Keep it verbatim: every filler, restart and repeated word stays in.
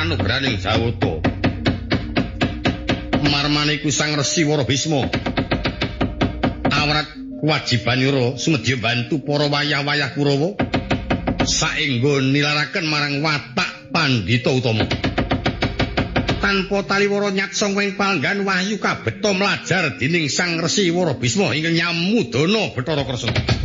kanugrahaning Jawata. Marmane iku Sang Resi Warabisma. Awrat kewajibanira sumedya bantu para wayah-wayah Kurawa saengga nilaraken marang watak pandhita utama. Tanpa taliwara nyatsang ing palenggan wahyu kabeta mlajar dening Sang Resi Warabisma ingkang nyamudana Bathara Kresna.